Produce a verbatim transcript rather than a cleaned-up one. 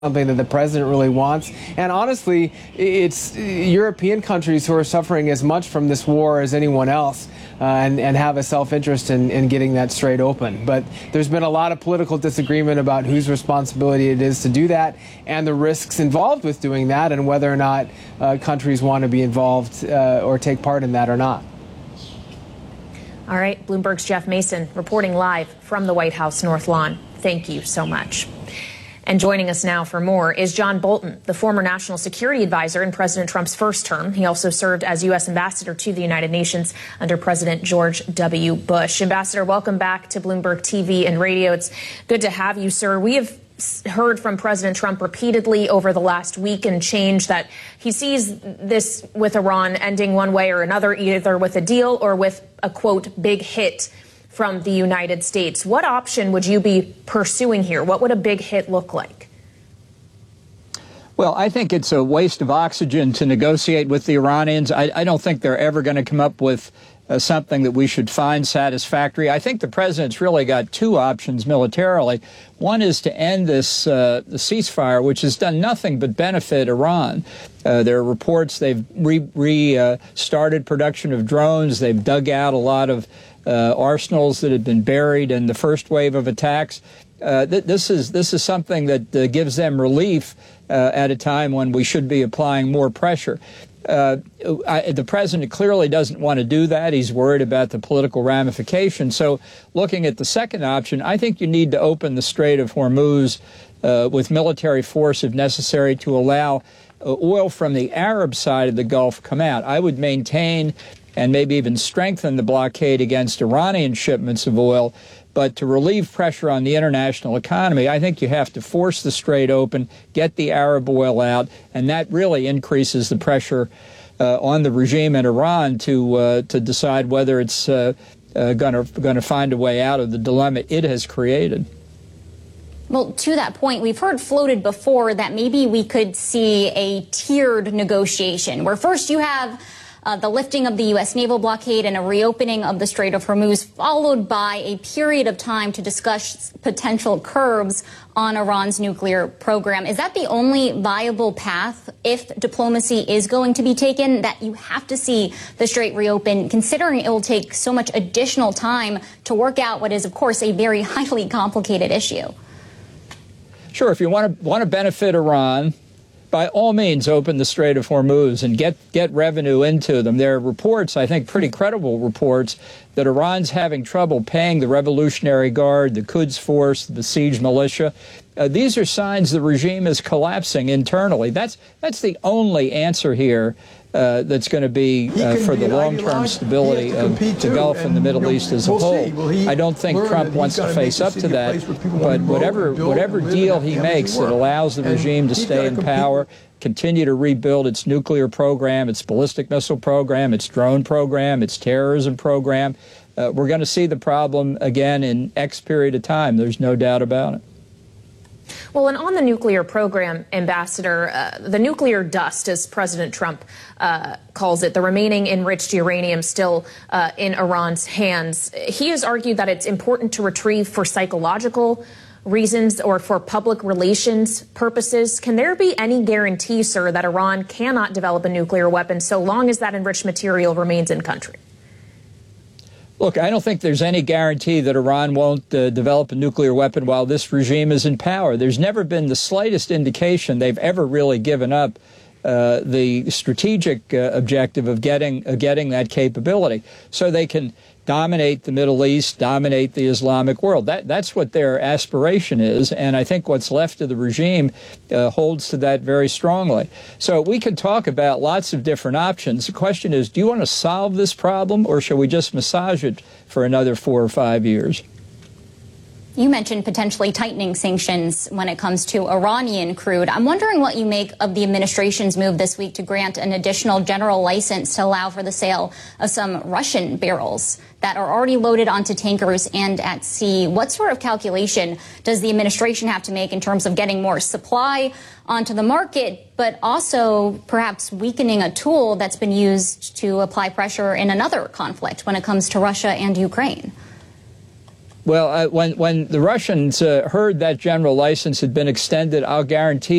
something that the president really wants. And honestly, it's European countries who are suffering as much from this war as anyone else, uh, and, and have a self-interest in, in getting that Strait open. But there's been a lot of political disagreement about whose responsibility it is to do that and the risks involved with doing that, and whether or not uh, countries want to be involved uh, or take part in that or not. All right, Bloomberg's Jeff Mason reporting live from the White House North Lawn. Thank you so much. And joining us now for more is John Bolton, the former national security advisor in President Trump's first term. He also served as U S ambassador to the United Nations under President George W. Bush. Ambassador, welcome back to Bloomberg T V and radio. It's good to have you, sir. We have heard from President Trump repeatedly over the last week and change that he sees this with Iran ending one way or another, either with a deal or with a, quote, big hit from the United States. What option would you be pursuing here? What would a big hit look like? Well, I think it's a waste of oxygen to negotiate with the Iranians. I, I don't think they're ever going to come up with uh, something that we should find satisfactory. I think the president's really got two options militarily. One is to end this uh, the ceasefire, which has done nothing but benefit Iran. Uh, there are reports they've restarted re, uh, started production of drones. They've dug out a lot of uh, arsenals that had been buried in the first wave of attacks. Uh, th this is this is something that uh, gives them relief uh, at a time when we should be applying more pressure. Uh, I, the president clearly doesn't want to do that. He's worried about the political ramifications. So looking at the second option, I think you need to open the Strait of Hormuz uh, with military force if necessary to allow uh, oil from the Arab side of the Gulf come out. I would maintain and maybe even strengthen the blockade against Iranian shipments of oil. But to relieve pressure on the international economy, I think you have to force the Strait open, get the Arab oil out, and that really increases the pressure uh, on the regime in Iran to uh, to decide whether it's uh, uh, going to going to find a way out of the dilemma it has created. Well, to that point, we've heard floated before that maybe we could see a tiered negotiation where first you have Uh, the lifting of the U S naval blockade and a reopening of the Strait of Hormuz, followed by a period of time to discuss potential curbs on Iran's nuclear program. Is that the only viable path if diplomacy is going to be taken, that you have to see the Strait reopen, considering it will take so much additional time to work out what is, of course, a very highly complicated issue? Sure. If you want to want to benefit Iran, by all means, open the Strait of Hormuz and get, get revenue into them. There are reports, I think pretty credible reports, that Iran's having trouble paying the Revolutionary Guard, the Quds Force, the Basij militia. Uh, these are signs the regime is collapsing internally. That's, that's the only answer here uh, that's going to be uh, for the long-term stability of the Gulf and the Middle East as a whole. I don't think Trump wants to face up to that, but whatever, whatever deal he makes that allows the regime to stay in power, continue to rebuild its nuclear program, its ballistic missile program, its drone program, its terrorism program, uh, we're going to see the problem again in X period of time. There's no doubt about it. Well, and on the nuclear program, Ambassador, uh, the nuclear dust, as President Trump uh, calls it, the remaining enriched uranium still uh, in Iran's hands, he has argued that it's important to retrieve for psychological reasons or for public relations purposes. Can there be any guarantee, sir, that Iran cannot develop a nuclear weapon so long as that enriched material remains in country? Look, I don't think there's any guarantee that Iran won't uh, develop a nuclear weapon while this regime is in power. There's never been the slightest indication they've ever really given up uh, the strategic uh, objective of getting uh, getting that capability, so they can dominate the Middle East, dominate the Islamic world. That, that's what their aspiration is, and I think what's left of the regime uh, holds to that very strongly. So we can talk about lots of different options. The question is, do you want to solve this problem, or shall we just massage it for another four or five years? You mentioned potentially tightening sanctions when it comes to Iranian crude. I'm wondering what you make of the administration's move this week to grant an additional general license to allow for the sale of some Russian barrels that are already loaded onto tankers and at sea. What sort of calculation does the administration have to make in terms of getting more supply onto the market, but also perhaps weakening a tool that's been used to apply pressure in another conflict when it comes to Russia and Ukraine? Well, uh, when when the Russians uh, heard that general license had been extended, I'll guarantee